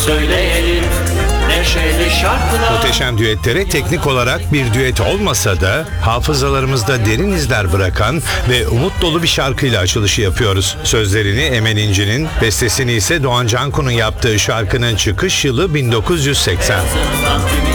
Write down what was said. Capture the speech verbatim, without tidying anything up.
Söyleyelim neşeli şarkılar. Muhteşem düetlere teknik olarak bir düet olmasa da hafızalarımızda derin izler bırakan ve umut dolu bir şarkıyla açılışı yapıyoruz. Sözlerini Emel İnci'nin, bestesini ise Doğan Canku'nun yaptığı şarkının çıkış yılı bin dokuz yüz seksen.